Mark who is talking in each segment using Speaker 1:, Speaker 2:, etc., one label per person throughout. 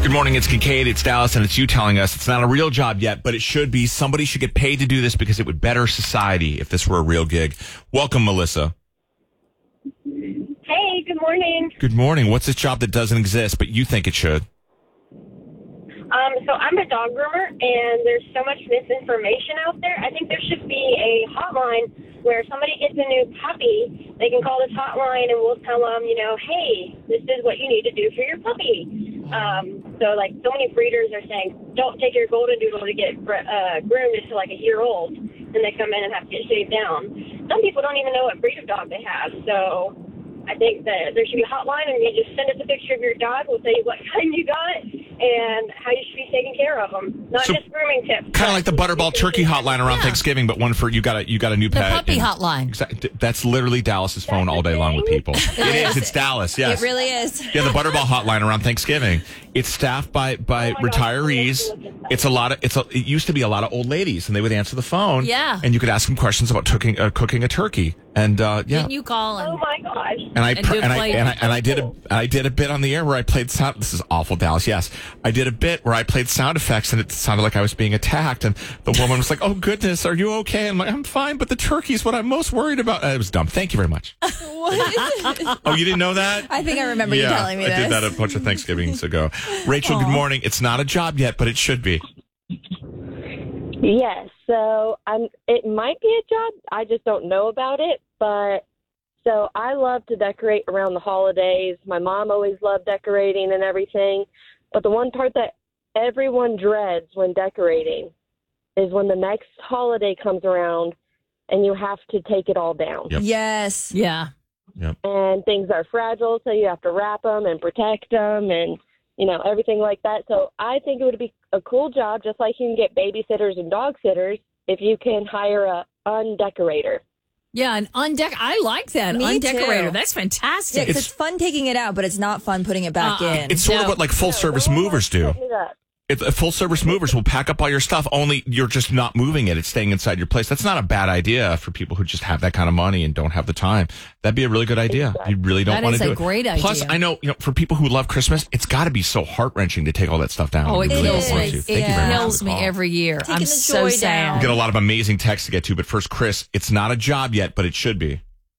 Speaker 1: Good morning, it's Kincaid, it's Dallas, and it's you telling us it's not a real job yet, but it should be. Somebody should get paid to do this because it would better society if this were a real gig. Welcome, Melissa.
Speaker 2: Hey, good morning.
Speaker 1: Good morning. What's this job that doesn't exist, but you think it should?
Speaker 2: So I'm a dog groomer, and there's so much misinformation out there. I think there should be a hotline where somebody gets a new puppy. They can call this hotline, and we'll tell them, hey, this is what you need to do for your puppy. So many breeders are saying, don't take your golden doodle to get groomed until like a year old, and they come in and have to get shaved down. Some people don't even know what breed of dog they have, so I think that there should be a hotline, and you just send us a picture of your dog. We'll tell you what kind you got and how you should be taking care of them. Not just grooming tips.
Speaker 1: Kind of like the Butterball Turkey hotline around Thanksgiving, but one for you got a new pet.
Speaker 3: The puppy hotline.
Speaker 1: Exactly. That's literally Dallas's phone all day long with people. It is. It's Dallas. Yes,
Speaker 4: it really is.
Speaker 1: Yeah, the Butterball hotline around Thanksgiving. It's staffed by retirees. It used to be a lot of old ladies, and they would answer the phone.
Speaker 3: Yeah,
Speaker 1: and you could ask them questions about cooking a turkey. And
Speaker 3: Didn't you call?
Speaker 2: Oh my gosh!
Speaker 1: And I did a bit on the air where I played sound. This is awful, Dallas. Yes, I did a bit where I played sound effects, and it sounded like I was being attacked. And the woman was like, "Oh goodness, are you okay?" I'm like, "I'm fine, but the turkey's what I'm most worried about." It was dumb. Thank you very much. Oh, you didn't know that?
Speaker 4: I think I remember you telling me this.
Speaker 1: I did that a bunch of Thanksgivings ago. Rachel, good morning. It's not a job yet, but it should be.
Speaker 5: Yes, so it might be a job. I just don't know about it. But so I love to decorate around the holidays. My mom always loved decorating and everything. But the one part that everyone dreads when decorating is when the next holiday comes around and you have to take it all down.
Speaker 1: Yep.
Speaker 4: Yes.
Speaker 3: Yeah.
Speaker 1: Yep.
Speaker 5: And things are fragile, so you have to wrap them and protect them and, everything like that. So I think it would be a cool job, just like you can get babysitters and dog sitters, if you can hire a undecorator.
Speaker 3: Yeah, I like that.
Speaker 4: Me
Speaker 3: Undecorator.
Speaker 4: too.
Speaker 3: That's fantastic.
Speaker 4: Yeah, because it's fun taking it out, but it's not fun putting it back in.
Speaker 1: It's sort of what full service movers do. Full service movers will pack up all your stuff, only you're just not moving it. It's staying inside your place. That's not a bad idea for people who just have that kind of money and don't have the time. That'd be a really good idea.
Speaker 5: Exactly.
Speaker 1: You really don't want to do it.
Speaker 3: That is a great idea.
Speaker 1: Plus, I know, for people who love Christmas, it's got to be so heart-wrenching to take all that stuff down.
Speaker 3: Oh, it
Speaker 1: You really
Speaker 3: kills
Speaker 1: don't want
Speaker 3: me.
Speaker 1: to. Thank you very much.
Speaker 3: It kills me every year.
Speaker 4: Taking
Speaker 3: I'm
Speaker 4: the
Speaker 3: so
Speaker 4: joy
Speaker 3: sad.
Speaker 4: down.
Speaker 1: We got a lot of amazing texts to get to, but first, Chris, it's not a job yet, but it should be.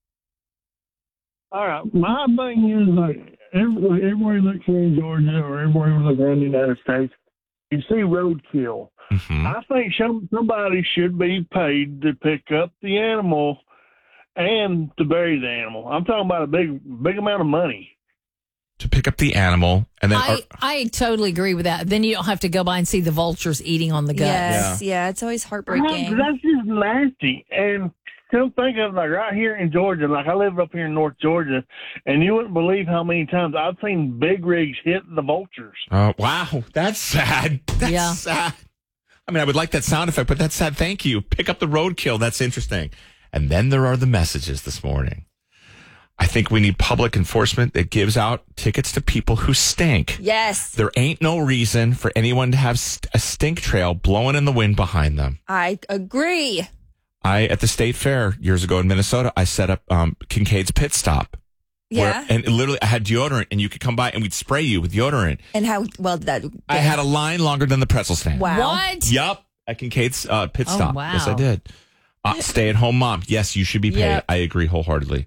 Speaker 6: All right. My thing is, everywhere you look here in Georgia or everywhere you look around the United States, you see roadkill.
Speaker 1: Mm-hmm.
Speaker 6: I think somebody should be paid to pick up the animal and to bury the animal. I'm talking about a big amount of money.
Speaker 1: To pick up the animal and then...
Speaker 3: I totally agree with that. Then you don't have to go by and see the vultures eating on the guts.
Speaker 4: Yes, yeah, it's always heartbreaking.
Speaker 6: That's just nasty. And come think of it, right here in Georgia, I live up here in North Georgia, and you wouldn't believe how many times I've seen big rigs hit the vultures.
Speaker 1: Oh, wow. That's sad. That's sad. I mean, I would like that sound effect, but that's sad. Thank you. Pick up the roadkill. That's interesting. And then there are the messages this morning. I think we need public enforcement that gives out tickets to people who stink.
Speaker 4: Yes.
Speaker 1: There ain't no reason for anyone to have a stink trail blowing in the wind behind them.
Speaker 4: I agree.
Speaker 1: At the state fair years ago in Minnesota, I set up Kincaid's Pit Stop.
Speaker 4: Yeah.
Speaker 1: And literally, I had deodorant, and you could come by, and we'd spray you with deodorant.
Speaker 4: And how well did that go?
Speaker 1: I had a line longer than the pretzel stand.
Speaker 4: Wow.
Speaker 3: What?
Speaker 1: Yup. At Kincaid's Pit Stop.
Speaker 3: wow.
Speaker 1: Yes, I did. Stay-at-home mom. Yes, you should be paid.
Speaker 3: Yep.
Speaker 1: I agree wholeheartedly.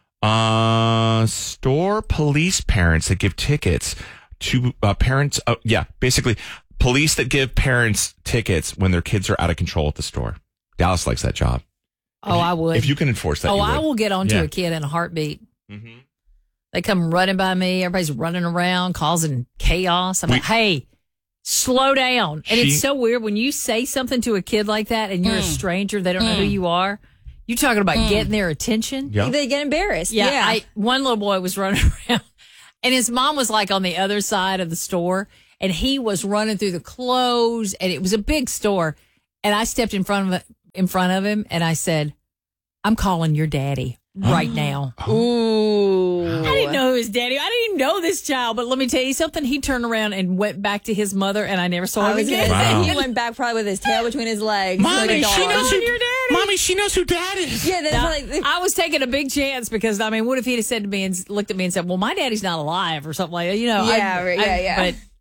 Speaker 1: Store police parents that give tickets to parents. Basically, police that give parents tickets when their kids are out of control at the store. Dallas likes that job.
Speaker 3: Oh, I would.
Speaker 1: If you can enforce that, you
Speaker 3: I
Speaker 1: would.
Speaker 3: will get onto a kid in a heartbeat.
Speaker 1: Mm-hmm.
Speaker 3: They come running by me. Everybody's running around, causing chaos. I'm like, hey, slow down. And it's so weird when you say something to a kid like that and you're a stranger, they don't know who you are. You're talking about getting their attention.
Speaker 1: Yep.
Speaker 4: They get embarrassed.
Speaker 3: Yeah. One little boy was running around and his mom was on the other side of the store and he was running through the clothes and it was a big store. And I stepped in front of him and I said, I'm calling your daddy right now.
Speaker 4: Ooh.
Speaker 3: I didn't know his daddy. I didn't even know this child. But let me tell you something. He turned around and went back to his mother, and I never saw him again.
Speaker 1: Wow.
Speaker 4: He went back probably with his tail between his legs.
Speaker 1: Mommy, she knows who
Speaker 3: your daddy.
Speaker 1: Mommy, she knows who dad is.
Speaker 4: Yeah,
Speaker 3: I was taking a big chance because, what if he'd have said to me and looked at me and said, well, my daddy's not alive or something like that?
Speaker 4: Yeah.
Speaker 3: But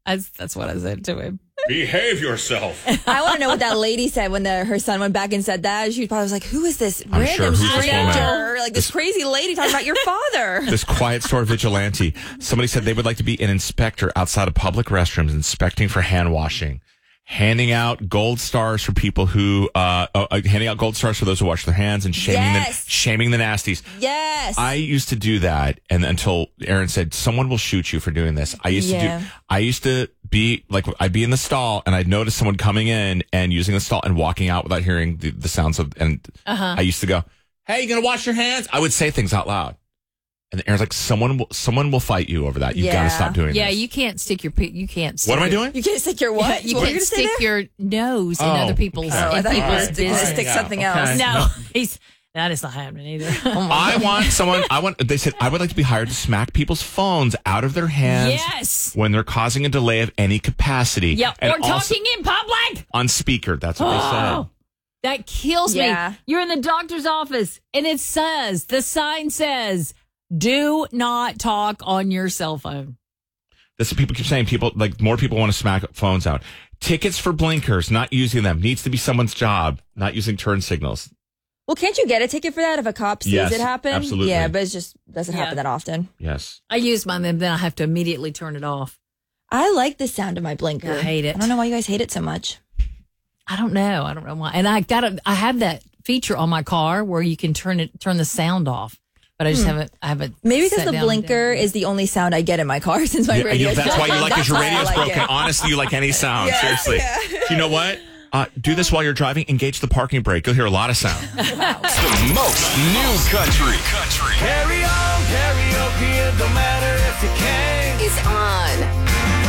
Speaker 3: That's what I said to him.
Speaker 1: Behave yourself.
Speaker 4: I want to know what that lady said when her son went back and said that. She probably was like, who is this
Speaker 1: I'm sure,
Speaker 4: random
Speaker 1: who's this woman?
Speaker 4: stranger? Like this crazy lady talking about your father.
Speaker 1: This quiet store vigilante. Somebody said they would like to be an inspector outside of public restrooms, inspecting for hand washing, handing out gold stars for people who, handing out gold stars for those who wash their hands, and shaming the nasties.
Speaker 4: Yes.
Speaker 1: I used to do that, and until Aaron said, someone will shoot you for doing this. I used to be like, I'd be in the stall, and I'd notice someone coming in and using the stall and walking out without hearing the sounds of, and I used to go, hey, you gonna wash your hands? I would say things out loud. And Aaron's like, someone will fight you over that. You've got to stop doing this.
Speaker 3: Yeah, you can't stick your,
Speaker 1: What am I doing?
Speaker 4: You can't stick your what?
Speaker 3: You can't stick your nose in other people's,
Speaker 4: I thought you were
Speaker 3: business.
Speaker 4: going to stick something else.
Speaker 3: No, that is not happening either.
Speaker 1: They said, I would like to be hired to smack people's phones out of their hands.
Speaker 3: Yes.
Speaker 1: When they're causing a delay of any capacity.
Speaker 3: Yeah,
Speaker 1: And
Speaker 3: or talking in public.
Speaker 1: on speaker. That's what they said.
Speaker 3: That kills me. You're in the doctor's office, and the sign says, do not talk on your cell phone.
Speaker 1: That's what people keep saying. More people want to smack phones out. Tickets for blinkers, not using them. Needs to be someone's job, not using turn signals.
Speaker 4: Well, can't you get a ticket for that if a cop sees it happen?
Speaker 1: Absolutely.
Speaker 4: Yeah, but it just doesn't happen that often.
Speaker 1: Yes.
Speaker 3: I use mine, then I have to immediately turn it off.
Speaker 4: I like the sound of my blinker.
Speaker 3: I hate it.
Speaker 4: I don't know why you guys hate it so much.
Speaker 3: I don't know why. And I have that feature on my car where you can turn the sound off. But I just haven't.
Speaker 4: Maybe because the blinker is the only sound I get in my car since my radio.
Speaker 1: That's why you like it. Your radio's broken. Honestly, you like any sound. Seriously.
Speaker 4: Yeah.
Speaker 1: You know what? Do this while you're driving. Engage the parking brake. You'll hear a lot of sound.
Speaker 7: The most new country.
Speaker 8: Carry on, karaoke, it don't matter if you can.
Speaker 9: Is on.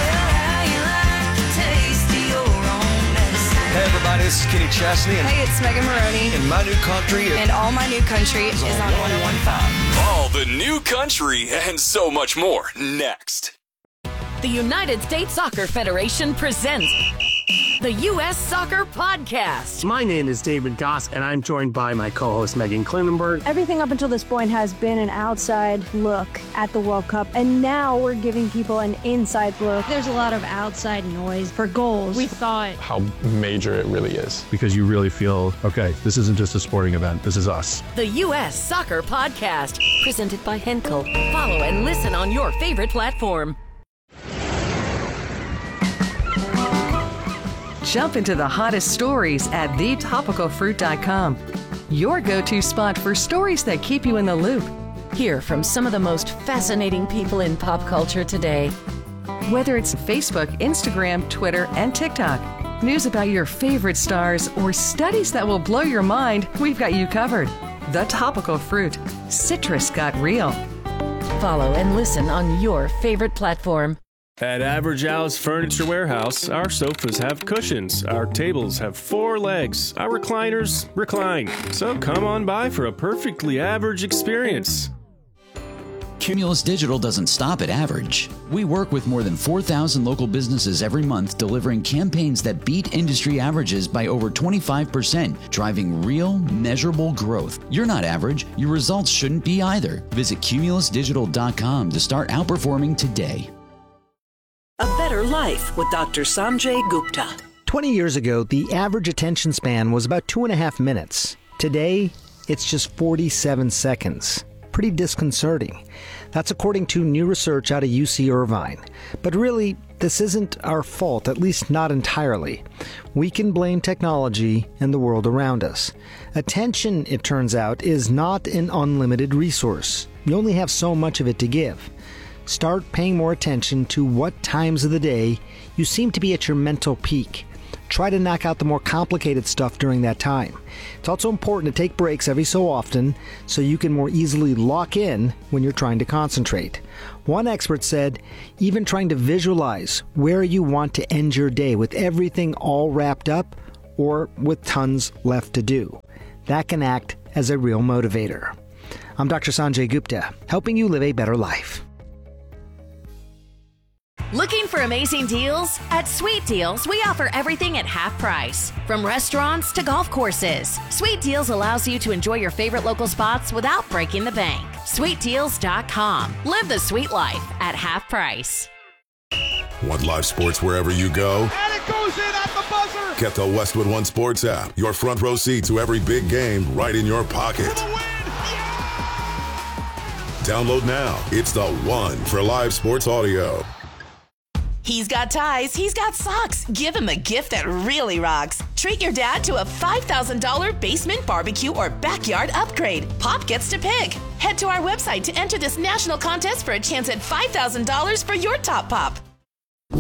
Speaker 8: Hey everybody, this is Kenny Chesney.
Speaker 9: Hey, it's Megan Maroney.
Speaker 8: And my new country.
Speaker 9: And all my new country is on 101.5.
Speaker 7: All the new country and so much more next.
Speaker 10: The United States Soccer Federation presents the U.S. Soccer Podcast.
Speaker 11: My name is David Goss, and I'm joined by my co-host Megan Klinenberg.
Speaker 12: Everything up until this point has been an outside look at the World Cup, and now we're giving people an inside look. There's a lot of outside noise for goals. We thought
Speaker 13: how major it really is. Because you really feel, okay, this isn't just a sporting event, this is us.
Speaker 10: The U.S. Soccer Podcast, presented by Henkel. Follow and listen on your favorite platform. Jump into the hottest stories at thetopicalfruit.com. Your go-to spot for stories that keep you in the loop. Hear from some of the most fascinating people in pop culture today. Whether it's Facebook, Instagram, Twitter, and TikTok, news about your favorite stars, or studies that will blow your mind, we've got you covered. The Topical Fruit. Citrus got real. Follow and listen on your favorite platform.
Speaker 14: At Average Al's Furniture Warehouse, our sofas have cushions, our tables have 4 legs, our recliners recline. So come on by for a perfectly average experience.
Speaker 15: Cumulus Digital doesn't stop at average. We work with more than 4,000 local businesses every month, delivering campaigns that beat industry averages by over 25%, driving real, measurable growth. You're not average. Your results shouldn't be either. Visit cumulusdigital.com to start outperforming today.
Speaker 16: A Better Life with Dr. Sanjay Gupta.
Speaker 17: 20 years ago, the average attention span was about 2.5 minutes. Today, it's just 47 seconds. Pretty disconcerting. That's according to new research out of UC Irvine. But really, this isn't our fault, at least not entirely. We can blame technology and the world around us. Attention, it turns out, is not an unlimited resource. You only have so much of it to give. Start paying more attention to what times of the day you seem to be at your mental peak. Try to knock out the more complicated stuff during that time. It's also important to take breaks every so often so you can more easily lock in when you're trying to concentrate. One expert said, even trying to visualize where you want to end your day with everything all wrapped up or with tons left to do. That can act as a real motivator. I'm Dr. Sanjay Gupta, helping you live a better life.
Speaker 10: Looking for amazing deals? At Sweet Deals, we offer everything at half price. From restaurants to golf courses, Sweet Deals allows you to enjoy your favorite local spots without breaking the bank. SweetDeals.com. Live the sweet life at half price.
Speaker 18: Want live sports wherever you go?
Speaker 8: And it goes in at the buzzer.
Speaker 18: Get the Westwood One Sports app. Your front row seat to every big game right in your pocket. Download now. It's the one for live sports audio.
Speaker 19: He's got ties, he's got socks. Give him a gift that really rocks. Treat your dad to a $5,000 basement barbecue or backyard upgrade. Pop gets to pick. Head to our website to enter this national contest for a chance at $5,000 for your top pop.